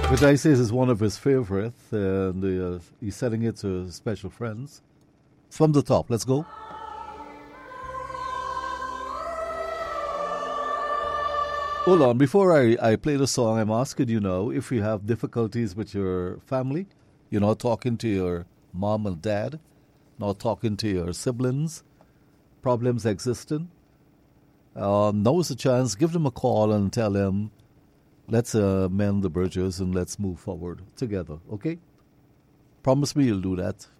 which I say is one of his favorites, and he's sending it to his special friends. From the top, let's go. Hold on, before I play the song, I'm asking you now if you have difficulties with your family, you're not talking to your mom and dad, not talking to your siblings, problems existing. Now is the chance, give them a call and tell them, let's mend the bridges and let's move forward together, okay? Promise me you'll do that.